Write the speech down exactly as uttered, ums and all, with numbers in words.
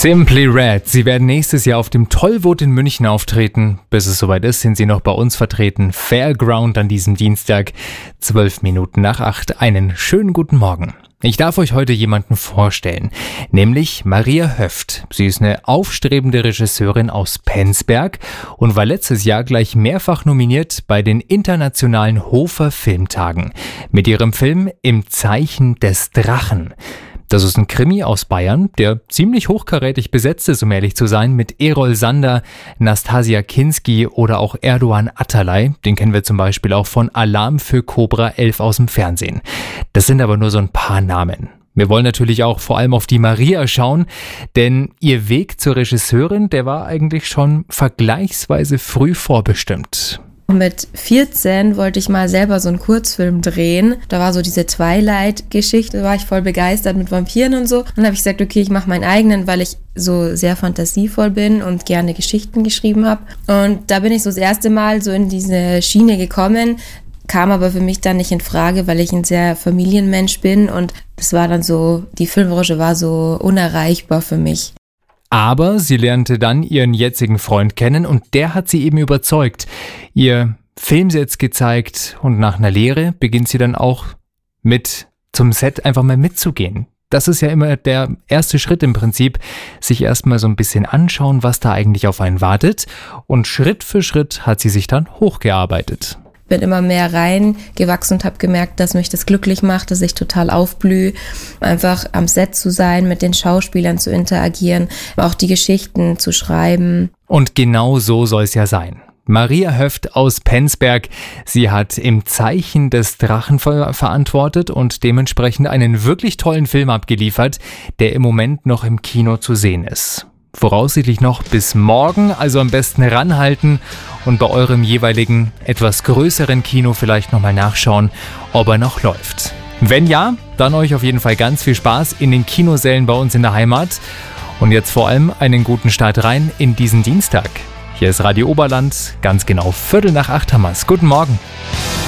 Simply Red. Sie werden nächstes Jahr auf dem Tollwood in München auftreten. Bis es soweit ist, sind sie noch bei uns vertreten. Fairground an diesem Dienstag, zwölf Minuten nach acht. Einen schönen guten Morgen. Ich darf euch heute jemanden vorstellen, nämlich Maria Höft. Sie ist eine aufstrebende Regisseurin aus Penzberg und war letztes Jahr gleich mehrfach nominiert bei den internationalen Hofer Filmtagen mit ihrem Film Im Zeichen des Drachen. Das ist ein Krimi aus Bayern, der ziemlich hochkarätig besetzt ist, um ehrlich zu sein, mit Erol Sander, Nastasia Kinski oder auch Erdoğan Atalay. Den kennen wir zum Beispiel auch von Alarm für Cobra elf aus dem Fernsehen. Das sind aber nur so ein paar Namen. Wir wollen natürlich auch vor allem auf die Maria schauen, denn ihr Weg zur Regisseurin, der war eigentlich schon vergleichsweise früh vorbestimmt. Mit vierzehn wollte ich mal selber so einen Kurzfilm drehen. Da war so diese Twilight-Geschichte, da war ich voll begeistert mit Vampiren und so. Und dann habe ich gesagt, okay, ich mache meinen eigenen, weil ich so sehr fantasievoll bin und gerne Geschichten geschrieben habe. Und da bin ich so das erste Mal so in diese Schiene gekommen, kam aber für mich dann nicht in Frage, weil ich ein sehr Familienmensch bin. Und das war dann so, die Filmbranche war so unerreichbar für mich. Aber sie lernte dann ihren jetzigen Freund kennen und der hat sie eben überzeugt. Ihr Filmsets gezeigt und nach einer Lehre beginnt sie dann auch mit zum Set einfach mal mitzugehen. Das ist ja immer der erste Schritt im Prinzip, sich erstmal so ein bisschen anschauen, was da eigentlich auf einen wartet. Und Schritt für Schritt hat sie sich dann hochgearbeitet. Bin immer mehr reingewachsen und habe gemerkt, dass mich das glücklich macht, dass ich total aufblühe, einfach am Set zu sein, mit den Schauspielern zu interagieren, auch die Geschichten zu schreiben. Und genau so soll es ja sein. Maria Höft aus Penzberg, sie hat Im Zeichen des Drachen ver- verantwortet und dementsprechend einen wirklich tollen Film abgeliefert, der im Moment noch im Kino zu sehen ist. Voraussichtlich noch bis morgen, also am besten ranhalten und bei eurem jeweiligen etwas größeren Kino vielleicht nochmal nachschauen, ob er noch läuft. Wenn ja, dann euch auf jeden Fall ganz viel Spaß in den Kinosälen bei uns in der Heimat und jetzt vor allem einen guten Start rein in diesen Dienstag. Hier ist Radio Oberland, ganz genau Viertel nach acht haben wir's. Guten Morgen.